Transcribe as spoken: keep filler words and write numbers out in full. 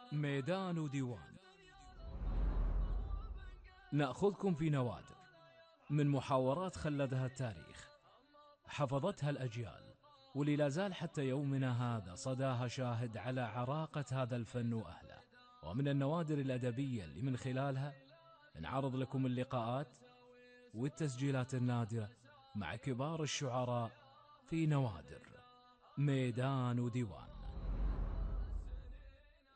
ميدان وديوان. نأخذكم في نوادر من محاورات خلدها التاريخ، حفظتها الأجيال، واللي لا زال حتى يومنا هذا صداها شاهد على عراقة هذا الفن وأهله. ومن النوادر الأدبية اللي من خلالها نعرض لكم اللقاءات والتسجيلات النادرة مع كبار الشعراء في نوادر ميدان وديوان.